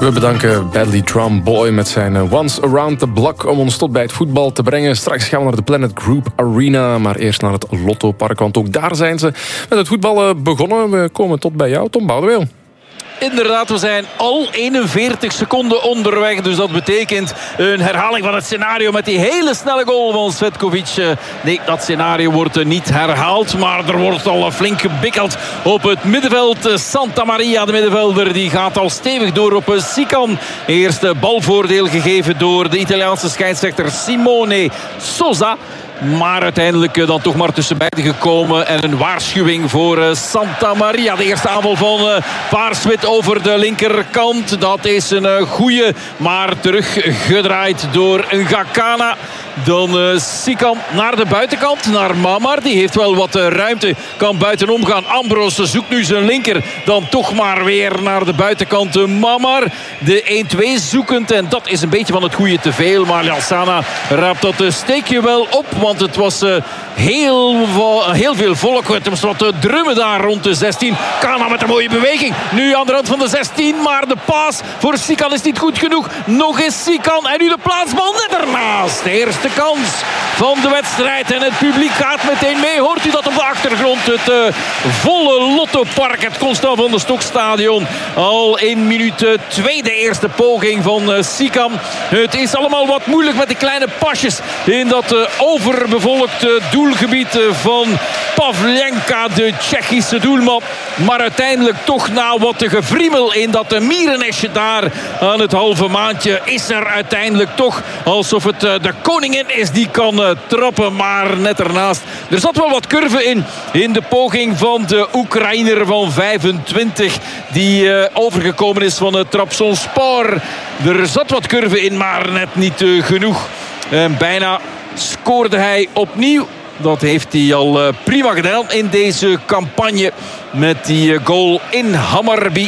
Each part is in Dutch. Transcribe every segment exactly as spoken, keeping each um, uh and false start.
We bedanken Badly Drum Boy met zijn Once Around the Block om ons tot bij het voetbal te brengen. Straks gaan we naar de Planet Group Arena, maar eerst naar het Lotto Park, want ook daar zijn ze met het voetballen begonnen. We komen tot bij jou, Tom Boudeweel. Inderdaad, we zijn al eenenveertig seconden onderweg. Dus dat betekent een herhaling van het scenario met die hele snelle goal van Cvetkovic. Nee, dat scenario wordt niet herhaald. Maar er wordt al flink gebikkeld op het middenveld. Santa Maria, de middenvelder, die gaat al stevig door op Sican. Eerste balvoordeel gegeven door de Italiaanse scheidsrechter Simone Sosa. Maar uiteindelijk dan toch maar tussen beiden gekomen. En een waarschuwing voor Santa Maria. De eerste aanval van Paarswit over de linkerkant. Dat is een goeie. Maar teruggedraaid door Ngakana. Dan uh, Sican naar de buitenkant. Naar Mamar. Die heeft wel wat uh, ruimte. Kan buitenom gaan. Ambros zoekt nu zijn linker. Dan toch maar weer naar de buitenkant. Uh, Mamar. De een-twee zoekend. En dat is een beetje van het goede te veel. Maar Lassana raapt dat uh, steekje wel op. Want het was uh, heel, heel veel volk. Het was wat uh, drummen daar rond de zestien. Kana met een mooie beweging. Nu aan de rand van de zestien. Maar de paas voor Sican is niet goed genoeg. Nog eens Sican. En nu de plaatsbal net ernaast. De eerste kans van de wedstrijd. En het publiek gaat meteen mee. Hoort u dat op de achtergrond? Het uh, volle Lottopark. Het Constant van der Stokstadion. Al in minuut twee de eerste poging van uh, Sican. Het is allemaal wat moeilijk met die kleine pasjes in dat uh, overbevolkte doelgebied uh, van Pavlenka, de Tsjechische doelman. Maar uiteindelijk toch na wat te gevriemel in dat uh, mierennesje daar aan het halve maandje is er uiteindelijk toch alsof het uh, de koningin is die kan uh, trappen, maar net ernaast. Er zat wel wat curve in, in de poging van de Oekraïner van vijfentwintig, die uh, overgekomen is van het Trabzonspor. Er zat wat curve in, maar net niet uh, genoeg. En bijna scoorde hij opnieuw. Dat heeft hij al uh, prima gedaan in deze campagne met die uh, goal in Hammarby.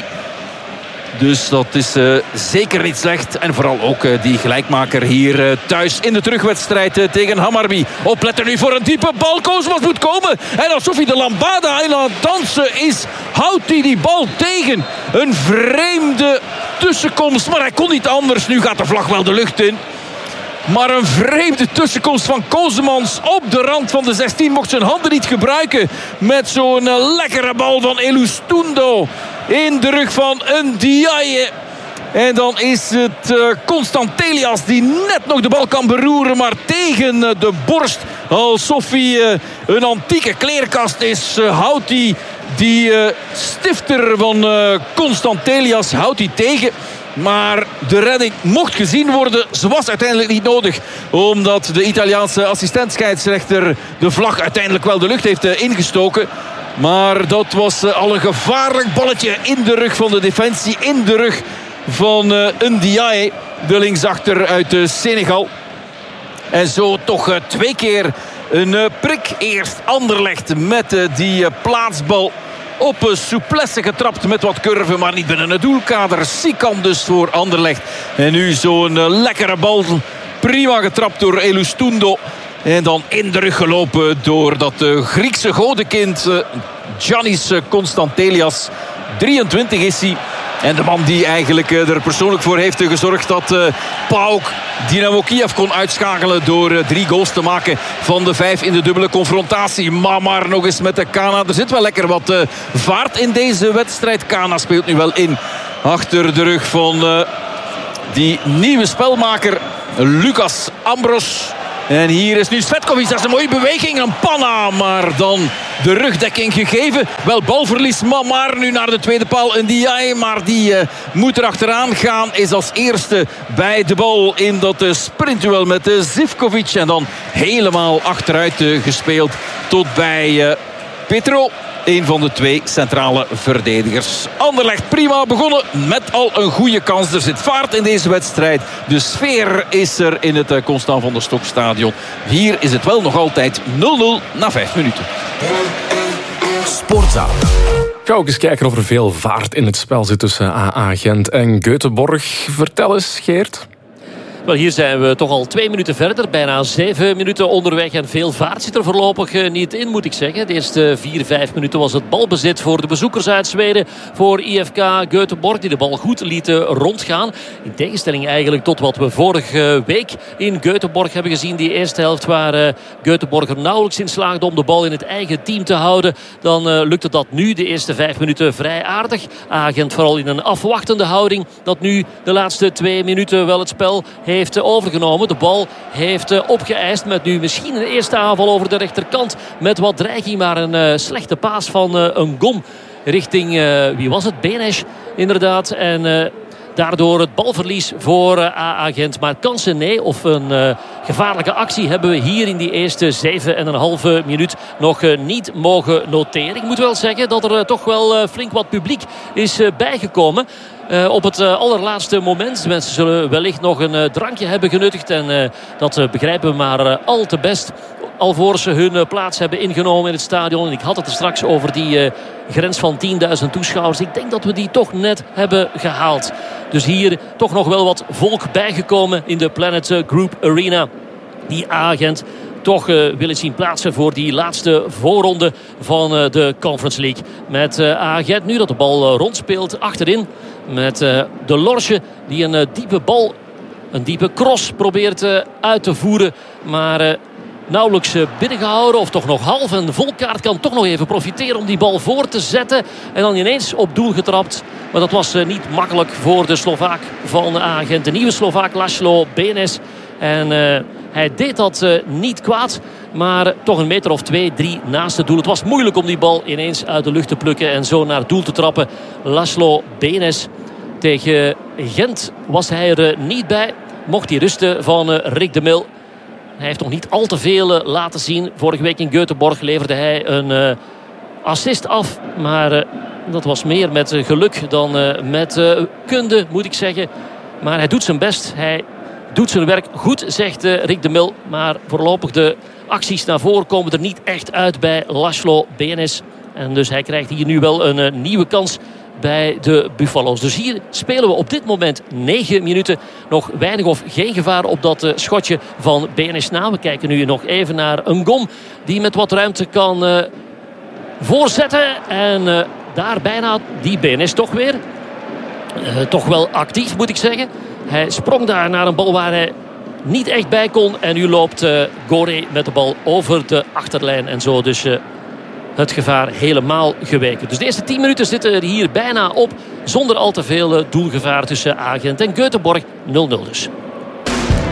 Dus dat is uh, zeker niet slecht. En vooral ook uh, die gelijkmaker hier uh, thuis in de terugwedstrijd uh, tegen Hammarby. Opletten nu voor een diepe bal. Koosmas moet komen. En alsof hij de lambada in aan het dansen is, houdt hij die bal tegen. Een vreemde tussenkomst. Maar hij kon niet anders. Nu gaat de vlag wel de lucht in. Maar een vreemde tussenkomst van Kozemans op de rand van de zestien. Mocht zijn handen niet gebruiken met zo'n uh, lekkere bal van Elustundo in de rug van Ndiaye. En dan is het uh, Constantelias die net nog de bal kan beroeren, maar tegen uh, de borst. Alsof hij uh, een antieke kleerkast is, uh, houdt hij die uh, stifter van uh, Constantelias houdt hij tegen. Maar de redding mocht gezien worden. Ze was uiteindelijk niet nodig. Omdat de Italiaanse assistent-scheidsrechter de vlag uiteindelijk wel de lucht heeft uh, ingestoken. Maar dat was uh, al een gevaarlijk balletje in de rug van de defensie. In de rug van uh, Ndiaye, de linksachter uit uh, Senegal. En zo toch uh, twee keer een uh, prik. Eerst Anderlecht met uh, die uh, plaatsbal op een souplesse getrapt met wat curve, maar niet binnen het doelkader. Sican dus voor Anderlecht. En nu zo'n uh, lekkere bal. Prima getrapt door Elustundo. En dan in de rug gelopen door dat uh, Griekse godenkind uh, Giannis Constantelias. drieëntwintig is hij. En de man die eigenlijk uh, er persoonlijk voor heeft uh, gezorgd dat uh, PAOK Dynamo Kiev kon uitschakelen door uh, drie goals te maken van de vijf in de dubbele confrontatie. Mamar nog eens met de Kana. Er zit wel lekker wat uh, vaart in deze wedstrijd. Kana speelt nu wel in achter de rug van uh, die nieuwe spelmaker Lucas Ambros. En hier is nu Cvetkovic, dat is een mooie beweging, een panna, maar dan de rugdekking gegeven. Wel balverlies, maar nu naar de tweede paal Ndiaye, maar die uh, moet er achteraan gaan. Is als eerste bij de bal in dat uh, sprintduel met uh, Zivkovic. En dan helemaal achteruit uh, gespeeld tot bij uh, Petro. Een van de twee centrale verdedigers. Anderlecht prima begonnen met al een goede kans. Er zit vaart in deze wedstrijd. De sfeer is er in het Constant van der Stokstadion. Hier is het wel nog altijd nul nul na vijf minuten. Sportza. Ga ook eens kijken of er veel vaart in het spel zit tussen A A Gent en Göteborg. Vertel eens, Geert. Wel, hier zijn we toch al twee minuten verder. Bijna zeven minuten onderweg. En veel vaart zit er voorlopig niet in, moet ik zeggen. De eerste vier, vijf minuten was het balbezit voor de bezoekers uit Zweden. Voor I F K Göteborg, die de bal goed lieten rondgaan. In tegenstelling eigenlijk tot wat we vorige week in Göteborg hebben gezien. Die eerste helft waar uh, Göteborg er nauwelijks in slaagde om de bal in het eigen team te houden. Dan uh, lukte dat nu de eerste vijf minuten vrij aardig. Agent vooral in een afwachtende houding. Dat nu de laatste twee minuten wel het spel heeft uh, overgenomen. De bal heeft uh, opgeëist met nu misschien een eerste aanval over de rechterkant. Met wat dreiging, maar een uh, slechte paas van uh, een gom richting, uh, wie was het? Benes inderdaad. En uh, daardoor het balverlies voor uh, A-agent. Maar kansen nee, of een uh, gevaarlijke actie hebben we hier in die eerste zeven en een halve minuut nog uh, niet mogen noteren. Ik moet wel zeggen dat er uh, toch wel uh, flink wat publiek is uh, bijgekomen. Uh, op het uh, allerlaatste moment. De mensen zullen wellicht nog een uh, drankje hebben genuttigd. En uh, dat uh, begrijpen we maar uh, al te best. Alvorens ze hun uh, plaats hebben ingenomen in het stadion. En ik had het er straks over die uh, grens van tienduizend toeschouwers. Ik denk dat we die toch net hebben gehaald. Dus hier toch nog wel wat volk bijgekomen in de Planet Group Arena. Die agent toch uh, willen zien plaatsen voor die laatste voorronde van uh, de Conference League. Met uh, agent nu dat de bal uh, rondspeelt achterin. Met uh, de Lorche die een uh, diepe bal, een diepe cross probeert uh, uit te voeren. Maar uh, nauwelijks uh, binnengehouden of toch nog half. En Volkaart kan toch nog even profiteren om die bal voor te zetten. En dan ineens op doel getrapt. Maar dat was uh, niet makkelijk voor de Slovaak van de agent. De nieuwe Slovaak Laszlo Benes. En uh, hij deed dat uh, niet kwaad. Maar uh, toch een meter of twee, drie naast het doel. Het was moeilijk om die bal ineens uit de lucht te plukken. En zo naar het doel te trappen. Laszlo Benes. Tegen Gent was hij er uh, niet bij. Mocht hij rusten van uh, Rick de Mil. Hij heeft nog niet al te veel uh, laten zien. Vorige week in Göteborg leverde hij een uh, assist af. Maar uh, dat was meer met uh, geluk dan uh, met uh, kunde, moet ik zeggen. Maar hij doet zijn best. Hij doet zijn werk goed, zegt uh, Rick de Mil. Maar voorlopig de acties naar voren komen er niet echt uit bij Laszlo Benes. En dus hij krijgt hier nu wel een uh, nieuwe kans bij de Buffalo's. Dus hier spelen we op dit moment negen minuten. Nog weinig of geen gevaar op dat uh, schotje van Benes na. We kijken nu nog even naar een gom die met wat ruimte kan uh, voorzetten. En uh, daar bijna die Benes toch weer. Uh, toch wel actief, moet ik zeggen. Hij sprong daar naar een bal waar hij niet echt bij kon. En nu loopt uh, Gore met de bal over de achterlijn. En zo dus uh, het gevaar helemaal geweken. Dus de eerste tien minuten zitten er hier bijna op. Zonder al te veel uh, doelgevaar tussen Agent en Göteborg. nul nul dus.